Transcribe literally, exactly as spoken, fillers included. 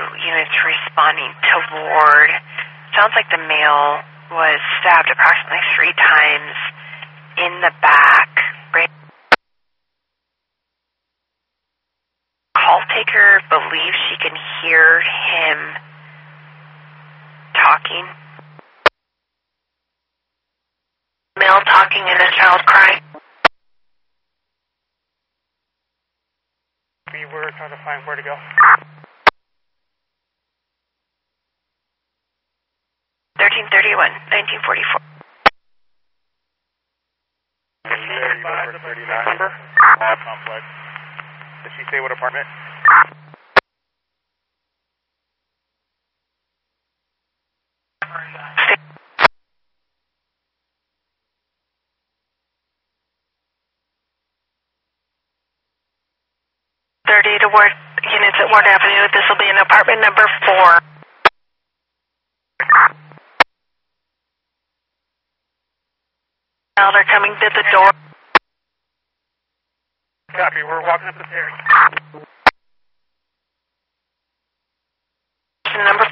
units responding to Ward. Sounds like the male was stabbed approximately three times in the back. Right. Call taker believes she can hear him talking. Male talking and a child crying. We were trying to find where to go. thirteen thirty-one, nineteen forty-four. Number? Complex. Did she say what apartment? thirty to Ward, units at Ward Avenue. This will be in apartment number four. Now they're coming to the door. Copy, we're walking up the stairs. Number